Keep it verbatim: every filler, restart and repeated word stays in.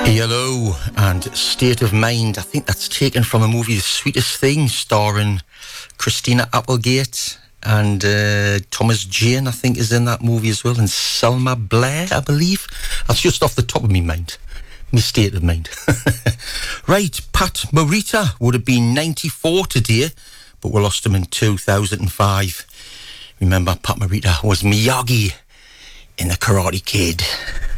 Yellow and State of Mind. I think that's taken from a movie, The Sweetest Thing, starring Christina Applegate and uh, Thomas Jane, I think, is in that movie as well, and Selma Blair, I believe. That's just off the top of my mind. My state of mind. Right, Pat Morita would have been ninety-four today, but we lost him in two thousand five. Remember, Pat Morita was Miyagi in The Karate Kid.